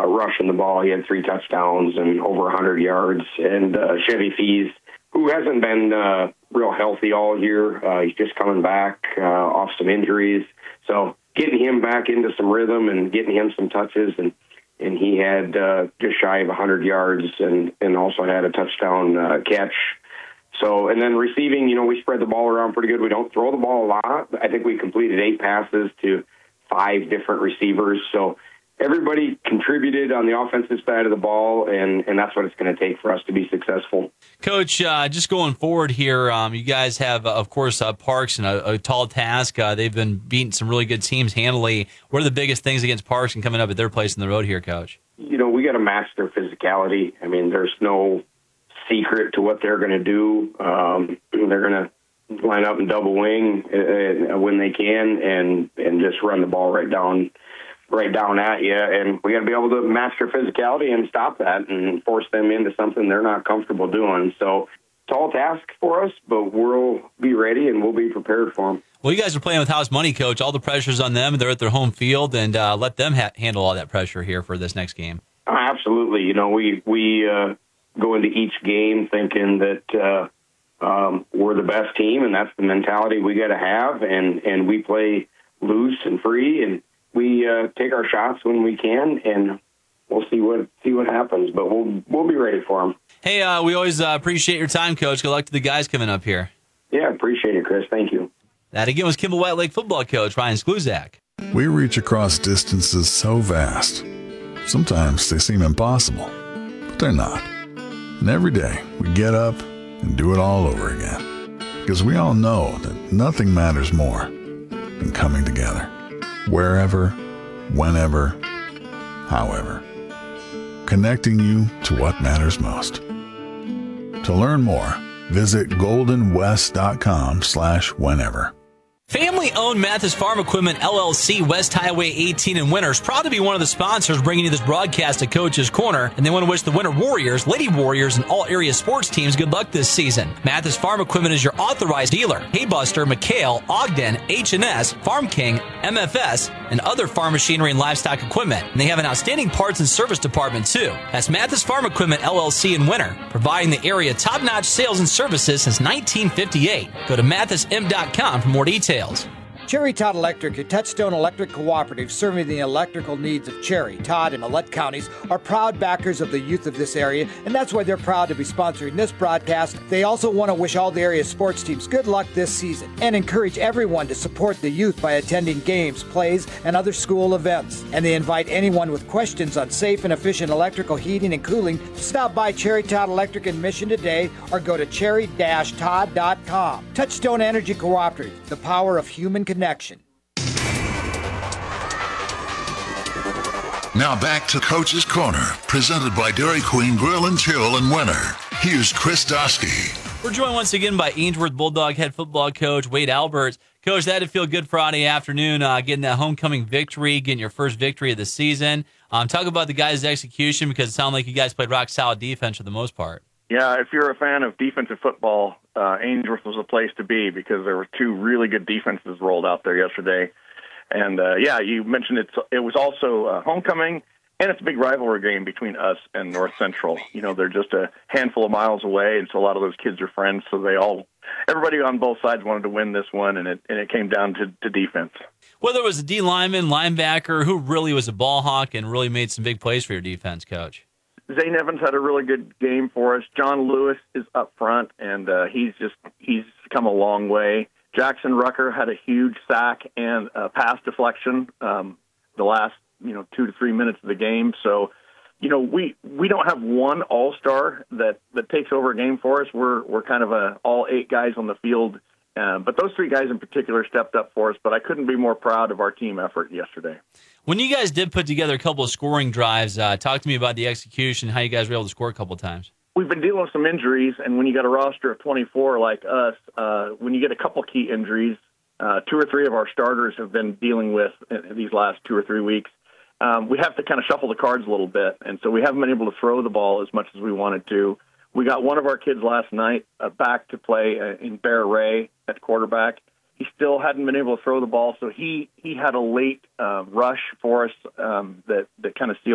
rushing the ball. He had 3 touchdowns and over 100 yards. And Chevy Fees, who hasn't been real healthy all year, he's just coming back off some injuries. So getting him back into some rhythm and getting him some touches, and he had just shy of 100 yards and also had a touchdown catch. So, and then receiving, we spread the ball around pretty good. We don't throw the ball a lot. I think we completed 8 passes to 5 different receivers. So everybody contributed on the offensive side of the ball, and that's what it's going to take for us to be successful. Coach, just going forward here, you guys have, of course, Parks and a tall task. They've been beating some really good teams handily. What are the biggest things against Parks and coming up at their place in the road here, Coach? We got to match their physicality. I mean, there's no secret to what they're going to do. They're going to line up and double wing when they can and just run the ball right down at you. And we got to be able to match their physicality and stop that and force them into something they're not comfortable doing. So tall task for us, but we'll be ready and we'll be prepared for them. Well, you guys are playing with house money, Coach. All the pressure's on them. They're at their home field, and let them handle all that pressure here for this next game. Absolutely. We go into each game thinking that we're the best team, and that's the mentality we got to have. And we play loose and free, and we take our shots when we can, and we'll see what happens. But we'll be ready for them. Hey, we always appreciate your time, Coach. Good luck to the guys coming up here. Yeah, appreciate it, Chris. Thank you. That again was Kimball White Lake football coach Ryan Skluzak. We reach across distances so vast. Sometimes they seem impossible, but they're not. And every day we get up and do it all over again. Because we all know that nothing matters more than coming together. Wherever, whenever, however. Connecting you to what matters most. To learn more, visit goldenwest.com/whenever. Family-owned Mathis Farm Equipment, LLC, West Highway 18 in Winter is proud to be one of the sponsors bringing you this broadcast of Coach's Corner, and they want to wish the Winter Warriors, Lady Warriors, and all area sports teams good luck this season. Mathis Farm Equipment is your authorized dealer. Haybuster, McHale, Ogden, H&S, Farm King, MFS, and other farm machinery and livestock equipment. And they have an outstanding parts and service department, too. That's Mathis Farm Equipment, LLC in Winter, providing the area top-notch sales and services since 1958. Go to mathism.com for more details. Cherry Todd Electric, a Touchstone Electric cooperative serving the electrical needs of Cherry, Todd, and Millette counties, are proud backers of the youth of this area, and that's why they're proud to be sponsoring this broadcast. They also want to wish all the area sports teams good luck this season and encourage everyone to support the youth by attending games, plays, and other school events. And they invite anyone with questions on safe and efficient electrical heating and cooling to stop by Cherry Todd Electric in Mission today or go to cherry-todd.com. Touchstone Energy Cooperative, the power of human connection. Now back to Coach's Corner, presented by Dairy Queen Grill and Chill in Winter. Here's Chris Dosky. We're joined once again by Ainsworth Bulldog head football coach Wade Alberts. Coach, that had to feel good Friday afternoon, getting that homecoming victory, getting your first victory of the season. Talk about the guys' execution, because it sounded like you guys played rock-solid defense for the most part. Yeah, if you're a fan of defensive football, Ainsworth was a place to be, because there were 2 really good defenses rolled out there yesterday. And, you mentioned it was also homecoming, and it's a big rivalry game between us and North Central. They're just a handful of miles away, and so a lot of those kids are friends, so everybody on both sides wanted to win this one, and it came down to defense. Whether it was a D lineman, linebacker, who really was a ball hawk and really made some big plays for your defense, Coach? Zane Evans had a really good game for us. John Lewis is up front, and he's come a long way. Jackson Rucker had a huge sack and pass deflection the last 2 to 3 minutes of the game. So, we don't have one all-star that takes over a game for us. We're kind of all 8 guys on the field, but those 3 guys in particular stepped up for us. But I couldn't be more proud of our team effort yesterday. When you guys did put together a couple of scoring drives, talk to me about the execution, how you guys were able to score a couple of times. We've been dealing with some injuries, and when you got a roster of 24 like us, when you get a couple key injuries, 2 or 3 of our starters have been dealing with in these last 2 or 3 weeks. We have to kind of shuffle the cards a little bit, and so we haven't been able to throw the ball as much as we wanted to. We got one of our kids last night back to play in Bear Ray at quarterback. He still hadn't been able to throw the ball, so he had a late rush for us that kind of sealed